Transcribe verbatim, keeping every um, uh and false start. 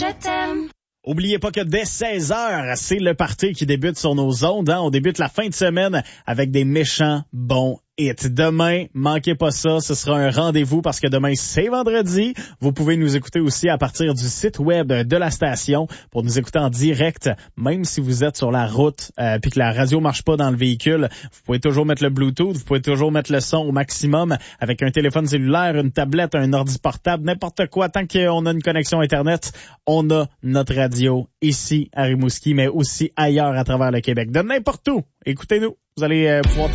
je t'aime. Oubliez pas que dès seize heures, c'est le party qui débute sur nos ondes. Hein? On débute la fin de semaine avec des méchants bons hits. Demain, manquez pas ça, ce sera un rendez-vous parce que demain, c'est vendredi. Vous pouvez nous écouter aussi à partir du site web de la station pour nous écouter en direct, même si vous êtes sur la route euh, puis que la radio marche pas dans le véhicule. Vous pouvez toujours mettre le Bluetooth, vous pouvez toujours mettre le son au maximum avec un téléphone cellulaire, une tablette, un ordi portable, n'importe quoi. Tant qu'on a une connexion Internet, on a notre radio ici à Rimouski, mais aussi ailleurs à travers le Québec. De n'importe où, écoutez-nous. Vous allez euh, pouvoir